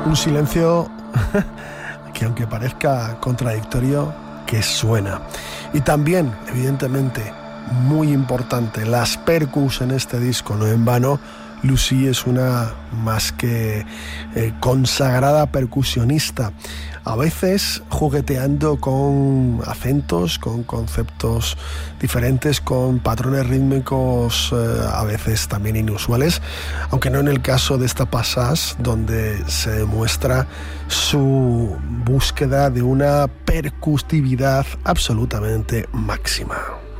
Un silencio que, aunque parezca contradictorio, que suena. Y también, evidentemente, muy importante, las percus en este disco. No en vano, Lucy es una más que consagrada percusionista, a veces jugueteando con acentos, con conceptos diferentes, con patrones rítmicos a veces también inusuales, aunque no en el caso de esta Passage, donde se demuestra su búsqueda de una percusividad absolutamente máxima.